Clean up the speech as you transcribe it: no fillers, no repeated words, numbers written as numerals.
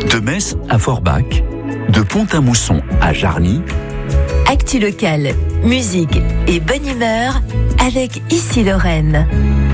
De Metz à Forbach, de Pont-à-Mousson à Jarny. Actu locale, musique et bonne humeur avec Ici Lorraine.